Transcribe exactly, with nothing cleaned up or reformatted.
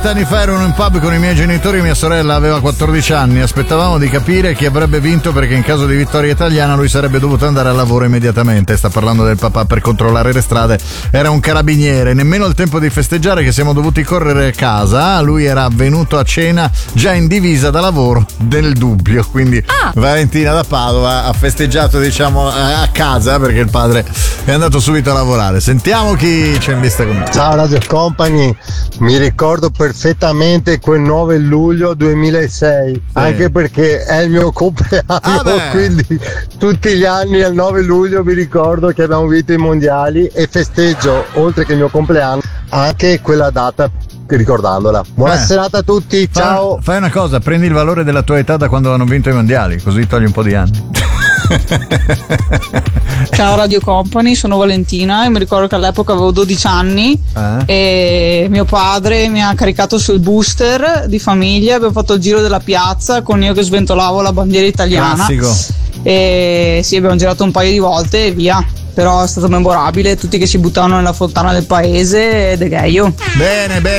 Anni fa ero in pub con i miei genitori e mia sorella aveva quattordici anni. Aspettavamo di capire chi avrebbe vinto, perché in caso di vittoria italiana lui sarebbe dovuto andare al lavoro immediatamente. Sta parlando del papà per controllare le strade. Era un carabiniere. Nemmeno il tempo di festeggiare, che siamo dovuti correre a casa. Lui era venuto a cena già in divisa da lavoro, del dubbio. Quindi ah. Valentina da Padova ha festeggiato, diciamo, a casa, perché il padre è andato subito a lavorare. Sentiamo chi c'è in lista con me. Ciao Radio Company, mi ricordo perfettamente quel nove luglio duemilasei, sì. Anche perché è il mio compleanno, ah quindi tutti gli anni al nove luglio mi ricordo che abbiamo vinto i mondiali e festeggio, oltre che il mio compleanno, anche quella data ricordandola. Buona eh. serata a tutti, ciao. Fai, fai una cosa, prendi il valore della tua età da quando hanno vinto i mondiali, così togli un po' di anni. Ciao Radio Company, sono Valentina e mi ricordo che all'epoca avevo dodici anni eh? e mio padre mi ha caricato sul booster di famiglia, abbiamo fatto il giro della piazza con io che sventolavo la bandiera italiana. Classico. E sì, abbiamo girato un paio di volte e via. Però è stato memorabile, tutti che si buttavano nella fontana del paese ed è gheio. Bene, bene.